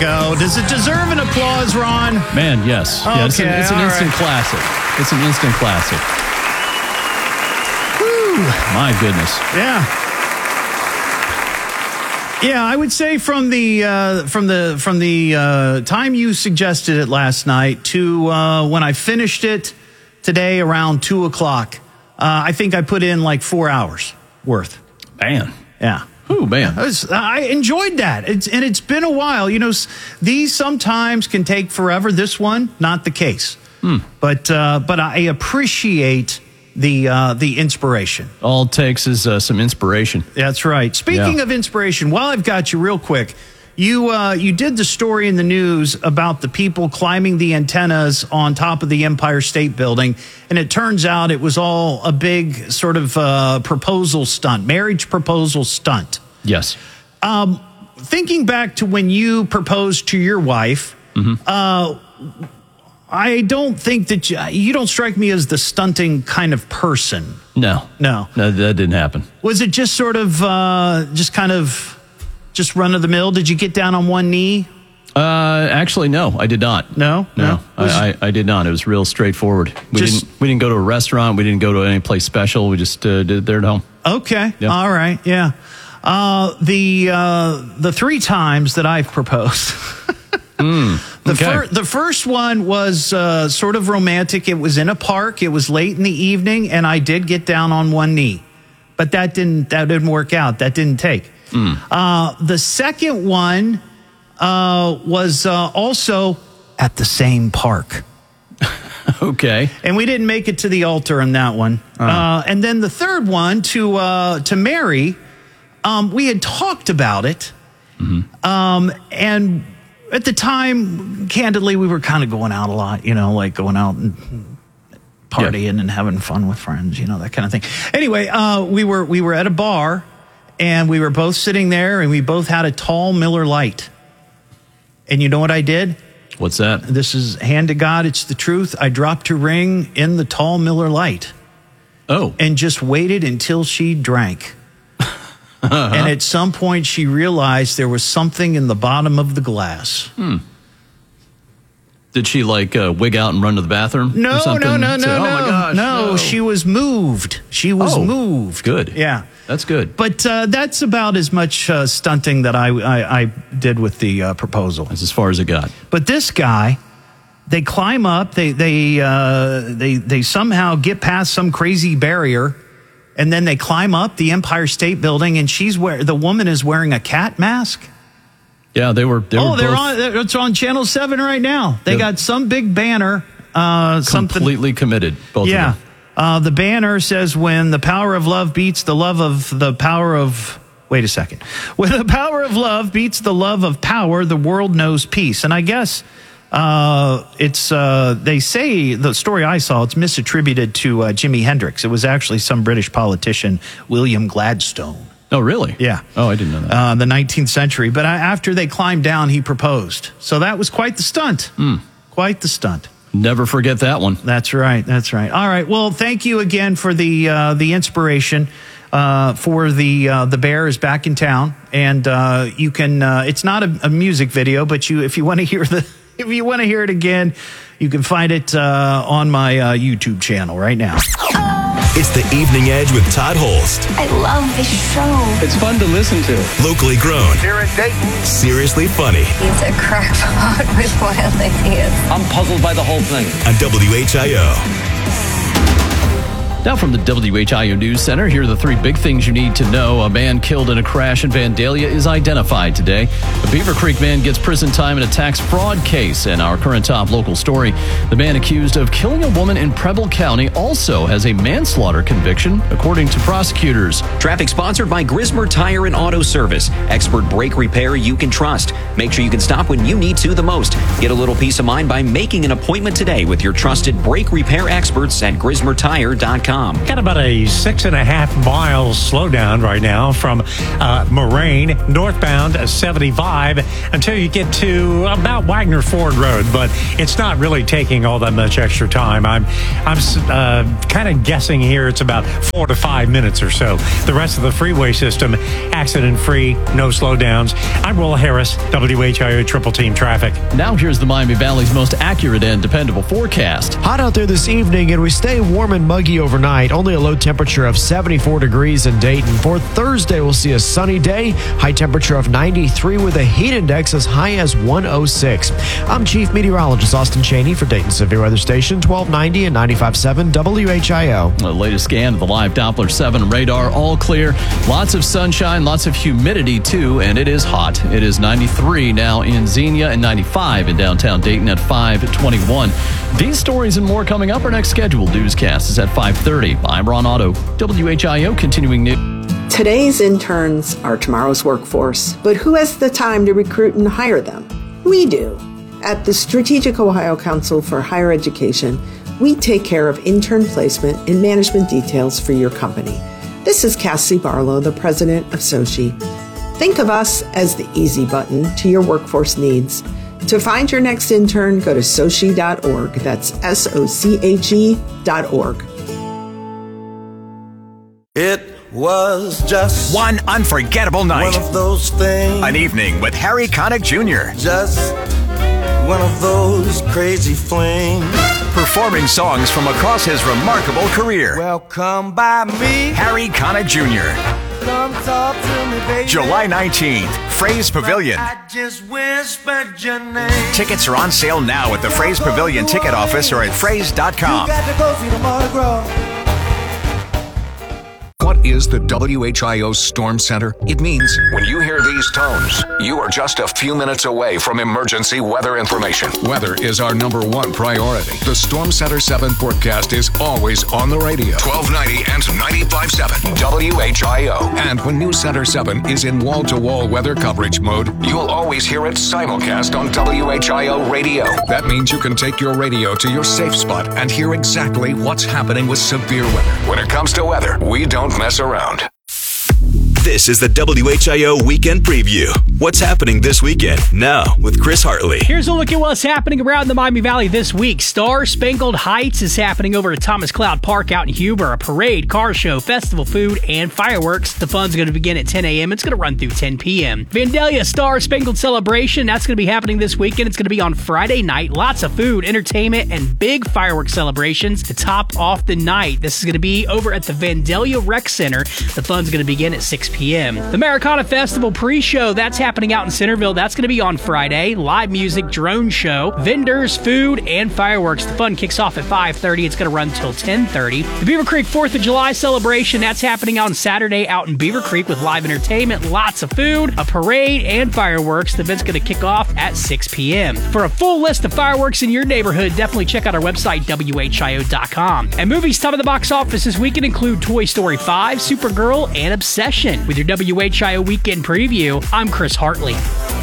go. Does it deserve an applause, Ron? Man, yes. Okay, yeah, it's an instant classic. It's an instant classic. Whew. My goodness. Yeah. Yeah, I would say from the time you suggested it last night to when I finished it today around 2:00, I think I put in like 4 hours worth. Man. Yeah. Ooh, man. I enjoyed that. It's been a while. You know, these sometimes can take forever. This one, not the case. But I appreciate the inspiration. All it takes is some inspiration. That's right. Speaking of inspiration, while I've got you real quick, you did the story in the news about the people climbing the antennas on top of the Empire State Building, and it turns out it was all a big sort of proposal stunt, marriage proposal stunt. Yes. Thinking back to when you proposed to your wife, I don't think that you don't strike me as the stunting kind of person. No, that didn't happen. Was it just sort of just run of the mill? Did you get down on one knee? Actually, no, I did not. No. I did not. It was real straightforward. We didn't go to a restaurant. We didn't go to any place special. We just did it there at home. Okay. Yep. All right. Yeah. The 3 times that I've proposed. The first one was sort of romantic. It was in a park. It was late in the evening, and I did get down on one knee, but that didn't work out. That didn't take. The second one was also at the same park. Okay, and we didn't make it to the altar on that one. And then the third one to marry, we had talked about it, and at the time, candidly, we were kind of going out a lot, like going out and partying and having fun with friends, that kind of thing. Anyway, we were at a bar, and we were both sitting there, and we both had a tall Miller Lite. And you know what I did? What's that? This is hand to God, it's the truth. I dropped her ring in the tall Miller Lite. Oh. And just waited until she drank. And at some point, she realized there was something in the bottom of the glass. Did she wig out and run to the bathroom? No. Oh my gosh! No, she was moved. She was moved. Good. Yeah, that's good. But that's about as much stunting that I did with the proposal. That's as far as it got. But this guy, they climb up. They somehow get past some crazy barrier. And then they climb up the Empire State Building, and the woman is wearing a cat mask. Yeah, they were. It's on Channel 7 right now. They got some big banner. Completely committed, both of them. The banner says, when the power of love beats the love of the power of... Wait a second. When the power of love beats the love of power, the world knows peace. And I guess... they say, the story I saw, it's misattributed to Jimi Hendrix. It was actually some British politician, William Gladstone. Oh, really? Yeah. Oh, I didn't know that. The 19th century. But after they climbed down, he proposed. So that was quite the stunt. Quite the stunt. Never forget that one. That's right. All right. Well, thank you again for the inspiration. For the Bear is back in town, and you can. It's not a music video, but if you want to hear if you want to hear it again, you can find it on my YouTube channel right now. It's the Evening Edge with Todd Holst. I love this show. It's fun to listen to. Locally grown. Here in Dayton. Seriously funny. He's a crackpot with wild ideas. I'm puzzled by the whole thing. On WHIO. Now from the WHIO News Center, here are the 3 big things you need to know. A man killed in a crash in Vandalia is identified today. A Beaver Creek man gets prison time in a tax fraud case. And our current top local story, the man accused of killing a woman in Preble County also has a manslaughter conviction, according to prosecutors. Traffic sponsored by Grismer Tire and Auto Service. Expert brake repair you can trust. Make sure you can stop when you need to the most. Get a little peace of mind by making an appointment today with your trusted brake repair experts at GrismerTire.com. apex.com. Got about a 6.5 mile slowdown right now from Moraine northbound 75 until you get to about Wagner Ford Road, but it's not really taking all that much extra time. I'm kind of guessing here it's about 4 to 5 minutes or so. The rest of the freeway system accident-free, no slowdowns. I'm Will Harris, WHIO Triple Team Traffic. Now here's the Miami Valley's most accurate and dependable forecast. Hot out there this evening, and we stay warm and muggy overnight. Only a low temperature of 74 degrees in Dayton. For Thursday, we'll see a sunny day. High temperature of 93 with a heat index as high as 106. I'm Chief Meteorologist Austin Cheney for Dayton Severe Weather Station, 1290 and 95.7 WHIO. The latest scan of the live Doppler 7 radar, all clear. Lots of sunshine, lots of humidity too, and it is hot. It is 93 now in Xenia and 95 in downtown Dayton at 5:21. These stories and more coming up. Our next scheduled newscast is at 5:30. I'm Ron Otto, WHIO continuing news. Today's interns are tomorrow's workforce, but who has the time to recruit and hire them? We do. At the Strategic Ohio Council for Higher Education, we take care of intern placement and management details for your company. This is Cassie Barlow, the president of SOCHI. Think of us as the easy button to your workforce needs. To find your next intern, go to sochi.org. That's SOCHE.org. It was just one unforgettable night. One of those things. An evening with Harry Connick Jr. Just one of those crazy flings. Performing songs from across his remarkable career. Well, come by me, Harry Connick Jr. Come talk to me, baby. July 19th, Fraze Pavilion. I just whispered your name. Tickets are on sale now at the Fraze Pavilion ticket office or at fraze.com. You got to go see the Mardi Gras. What is the WHIO Storm Center? It means when you hear these tones, you are just a few minutes away from emergency weather information. Weather is our #1 priority. The Storm Center 7 forecast is always on the radio. 1290 and 95.7 WHIO. And when News Center 7 is in wall-to-wall weather coverage mode, you'll always hear it simulcast on WHIO radio. That means you can take your radio to your safe spot and hear exactly what's happening with severe weather. When it comes to weather, we don't mess around. This is the WHIO Weekend Preview. What's happening this weekend? Now, with Chris Hartley. Here's a look at what's happening around the Miami Valley this week. Star Spangled Heights is happening over at Thomas Cloud Park out in Huber. A parade, car show, festival food, and fireworks. The fun's going to begin at 10 a.m. It's going to run through 10 p.m. Vandalia Star Spangled Celebration, that's going to be happening this weekend. It's going to be on Friday night. Lots of food, entertainment, and big fireworks celebrations to top off the night. This is going to be over at the Vandalia Rec Center. The fun's going to begin at 6 p.m. The Americana Festival pre-show, that's happening out in Centerville. That's going to be on Friday. Live music, drone show, vendors, food, and fireworks. The fun kicks off at 5:30. It's going to run until 10:30. The Beaver Creek 4th of July celebration, that's happening on Saturday out in Beaver Creek with live entertainment, lots of food, a parade, and fireworks. The event's going to kick off at 6 p.m. For a full list of fireworks in your neighborhood, definitely check out our website, WHIO.com. And movies top of the box office this weekend include Toy Story 5, Supergirl, and Obsession. With your WHIO Weekend Preview, I'm Chris Hartley.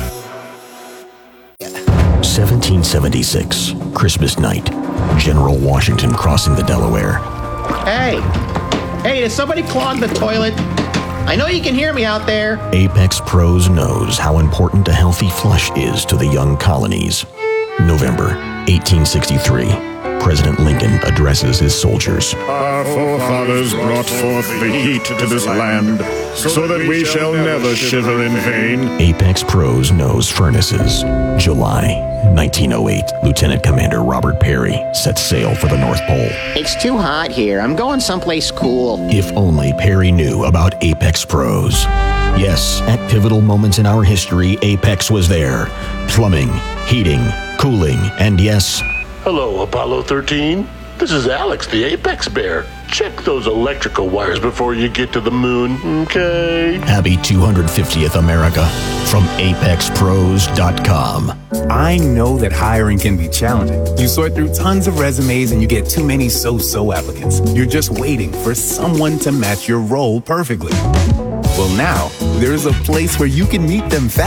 1776, Christmas night. General Washington crossing the Delaware. Hey, did somebody clog the toilet? I know you can hear me out there. Apex Pros knows how important a healthy flush is to the young colonies. November 1863. President Lincoln addresses his soldiers. Our forefathers brought forth the heat to this land, so that we shall never shiver in vain. Apex Pros knows furnaces. July 1908, Lieutenant Commander Robert Perry sets sail for the North Pole. It's too hot here. I'm going someplace cool. If only Perry knew about Apex Pros. Yes, at pivotal moments in our history, Apex was there. Plumbing, heating, cooling, and yes... Hello, Apollo 13. This is Alex, the Apex Bear. Check those electrical wires before you get to the moon, okay? Happy 250th America from ApexPros.com. I know that hiring can be challenging. You sort through tons of resumes and you get too many so-so applicants. You're just waiting for someone to match your role perfectly. Well, now, there's a place where you can meet them fast.